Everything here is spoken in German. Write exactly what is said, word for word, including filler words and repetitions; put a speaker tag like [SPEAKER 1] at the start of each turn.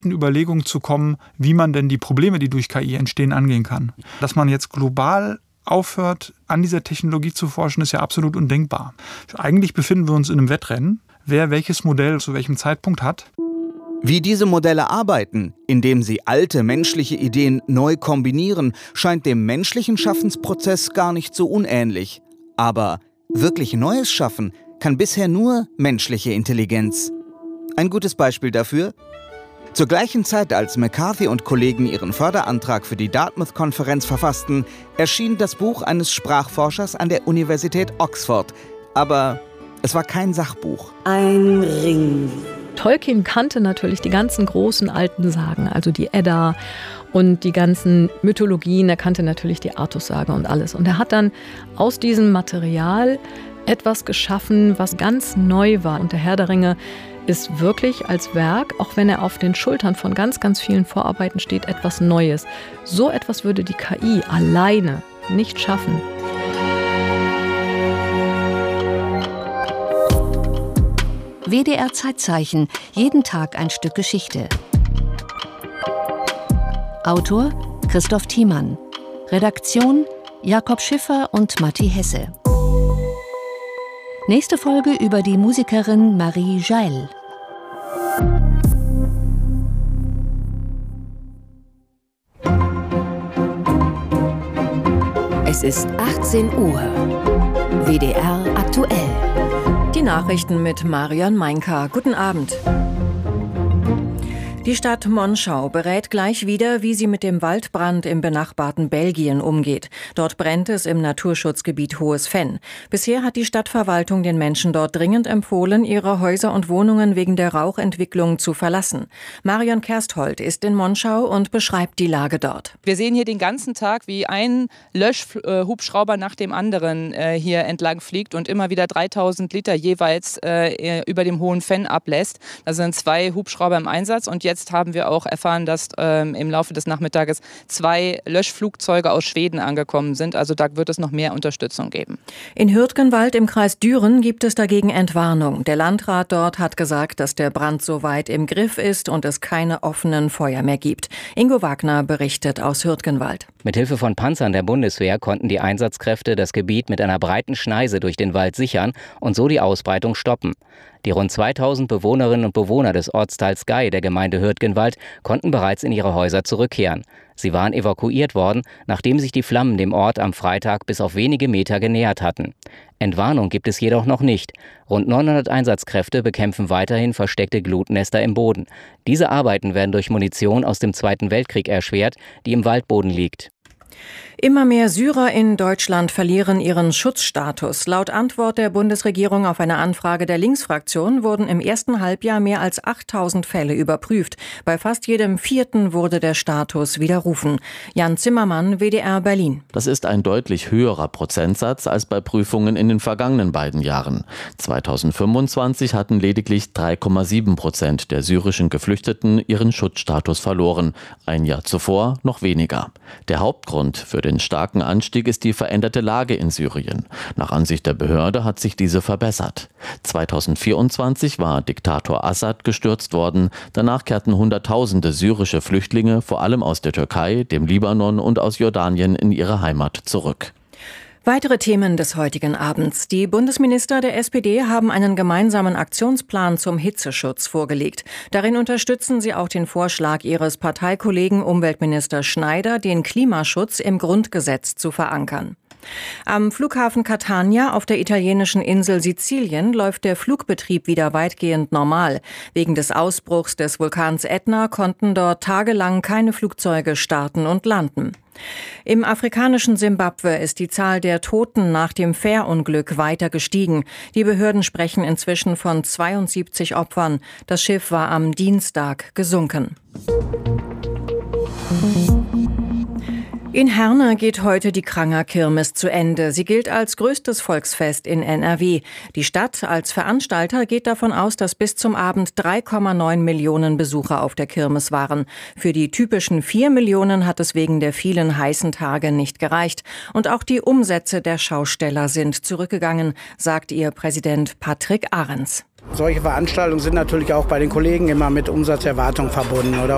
[SPEAKER 1] konzepten, Überlegungen zu kommen, wie man denn die Probleme, die durch K I entstehen, angehen kann. Dass man jetzt global aufhört, an dieser Technologie zu forschen, ist ja absolut undenkbar. Eigentlich befinden wir uns in einem Wettrennen, wer welches Modell zu welchem Zeitpunkt hat.
[SPEAKER 2] Wie diese Modelle arbeiten, indem sie alte menschliche Ideen neu kombinieren, scheint dem menschlichen Schaffensprozess gar nicht so unähnlich. Aber wirklich Neues schaffen kann bisher nur menschliche Intelligenz. Ein gutes Beispiel dafür? Zur gleichen Zeit, als McCarthy und Kollegen ihren Förderantrag für die Dartmouth-Konferenz verfassten, erschien das Buch eines Sprachforschers an der Universität Oxford. Aber es war kein Sachbuch.
[SPEAKER 3] Ein Ring.
[SPEAKER 4] Tolkien kannte natürlich die ganzen großen alten Sagen, also die Edda und die ganzen Mythologien. Er kannte natürlich die Artussage und alles. Und er hat dann aus diesem Material etwas geschaffen, was ganz neu war. Und der Herr der Ringe ist wirklich als Werk, auch wenn er auf den Schultern von ganz, ganz vielen Vorarbeiten steht, etwas Neues. So etwas würde die K I alleine nicht schaffen.
[SPEAKER 5] W D R Zeitzeichen, jeden Tag ein Stück Geschichte. Autor Christoph Thiemann. Redaktion Jakob Schiffer und Matti Hesse. Nächste Folge über die Musikerin Marie Jael.
[SPEAKER 3] Es ist achtzehn Uhr. W D R aktuell.
[SPEAKER 6] Die Nachrichten mit Marion Meinka. Guten Abend. Die Stadt Monschau berät gleich wieder, wie sie mit dem Waldbrand im benachbarten Belgien umgeht. Dort brennt es im Naturschutzgebiet Hohes Venn. Bisher hat die Stadtverwaltung den Menschen dort dringend empfohlen, ihre Häuser und Wohnungen wegen der Rauchentwicklung zu verlassen. Marion Kersthold ist in Monschau und beschreibt die Lage dort.
[SPEAKER 7] Wir sehen hier den ganzen Tag, wie ein Löschhubschrauber nach dem anderen äh, hier entlang fliegt und immer wieder dreitausend Liter jeweils äh, über dem Hohen Venn ablässt. Da sind zwei Hubschrauber im Einsatz und jetzt Jetzt haben wir auch erfahren, dass ähm, im Laufe des Nachmittages zwei Löschflugzeuge aus Schweden angekommen sind. Also da wird es noch mehr Unterstützung geben.
[SPEAKER 6] In Hürtgenwald im Kreis Düren gibt es dagegen Entwarnung. Der Landrat dort hat gesagt, dass der Brand soweit im Griff ist und es keine offenen Feuer mehr gibt. Ingo Wagner berichtet aus Hürtgenwald.
[SPEAKER 8] Mithilfe von Panzern der Bundeswehr konnten die Einsatzkräfte das Gebiet mit einer breiten Schneise durch den Wald sichern und so die Ausbreitung stoppen. Die rund zweitausend Bewohnerinnen und Bewohner des Ortsteils Gei der Gemeinde Hürtgenwald konnten bereits in ihre Häuser zurückkehren. Sie waren evakuiert worden, nachdem sich die Flammen dem Ort am Freitag bis auf wenige Meter genähert hatten. Entwarnung gibt es jedoch noch nicht. Rund neunhundert Einsatzkräfte bekämpfen weiterhin versteckte Glutnester im Boden. Diese Arbeiten werden durch Munition aus dem Zweiten Weltkrieg erschwert, die im Waldboden liegt.
[SPEAKER 6] Immer mehr Syrer in Deutschland verlieren ihren Schutzstatus. Laut Antwort der Bundesregierung auf eine Anfrage der Linksfraktion wurden im ersten Halbjahr mehr als achttausend Fälle überprüft. Bei fast jedem vierten wurde der Status widerrufen. Jan Zimmermann, W D R Berlin.
[SPEAKER 9] Das ist ein deutlich höherer Prozentsatz als bei Prüfungen in den vergangenen beiden Jahren. zweitausendfünfundzwanzig hatten lediglich drei Komma sieben Prozent der syrischen Geflüchteten ihren Schutzstatus verloren. Ein Jahr zuvor noch weniger. Der Hauptgrund für den starken Anstieg ist die veränderte Lage in Syrien. Nach Ansicht der Behörde hat sich diese verbessert. zweitausendvierundzwanzig war Diktator Assad gestürzt worden. Danach kehrten Hunderttausende syrische Flüchtlinge, vor allem aus der Türkei, dem Libanon und aus Jordanien, in ihre Heimat zurück.
[SPEAKER 6] Weitere Themen des heutigen Abends. Die Bundesminister der S P D haben einen gemeinsamen Aktionsplan zum Hitzeschutz vorgelegt. Darin unterstützen sie auch den Vorschlag ihres Parteikollegen Umweltminister Schneider, den Klimaschutz im Grundgesetz zu verankern. Am Flughafen Catania auf der italienischen Insel Sizilien läuft der Flugbetrieb wieder weitgehend normal. Wegen des Ausbruchs des Vulkans Ätna konnten dort tagelang keine Flugzeuge starten und landen. Im afrikanischen Simbabwe ist die Zahl der Toten nach dem Fährunglück weiter gestiegen. Die Behörden sprechen inzwischen von zweiundsiebzig Opfern. Das Schiff war am Dienstag gesunken. In Herne geht heute die Kranger-Kirmes zu Ende. Sie gilt als größtes Volksfest in N R W. Die Stadt als Veranstalter geht davon aus, dass bis zum Abend drei Komma neun Millionen Besucher auf der Kirmes waren. Für die typischen vier Millionen hat es wegen der vielen heißen Tage nicht gereicht. Und auch die Umsätze der Schausteller sind zurückgegangen, sagt ihr Präsident Patrick Ahrens.
[SPEAKER 10] Solche Veranstaltungen sind natürlich auch bei den Kollegen immer mit Umsatzerwartung verbunden oder